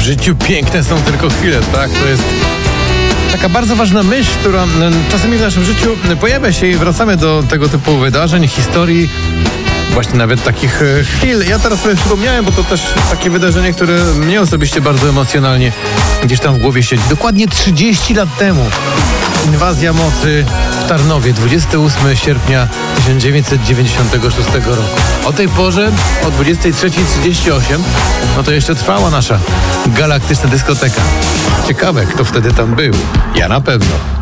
życiu piękne są tylko chwile, tak? To jest taka bardzo ważna myśl, która czasami w naszym życiu pojawia się i wracamy do tego typu wydarzeń, historii, właśnie nawet takich chwil. Ja teraz sobie przypomniałem, bo to też takie wydarzenie, które mnie osobiście bardzo emocjonalnie gdzieś tam w głowie siedzi. Dokładnie 30 lat temu inwazja mocy w Tarnowie, 28 sierpnia 1996 roku. O tej porze, o 23:38, no to jeszcze trwała nasza galaktyczna dyskoteka. Ciekawe, kto wtedy tam był. Ja na pewno.